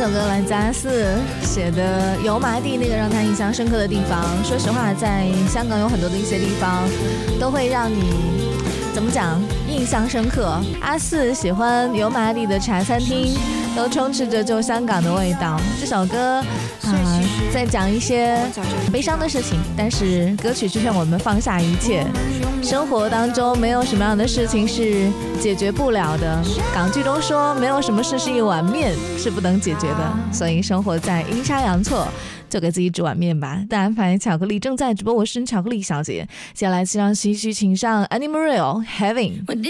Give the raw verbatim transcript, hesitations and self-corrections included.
首歌来自阿四写的油麻地那个让他印象深刻的地方。说实话，在香港有很多的一些地方都会让你怎么讲印象深刻。阿四喜欢油麻地的茶餐厅，都充斥着旧香港的味道。这首歌啊、呃，在讲一些悲伤的事情，但是歌曲却让我们放下一切。生活当中没有什么样的事情是解决不了的，港剧中说没有什么事是一碗面是不能解决的，所以生活在阴差阳错，就给自己煮碗面吧。大牌巧克力正在直播，我是巧克力小姐。接下来就让西西请上 Annie Murray Heaven。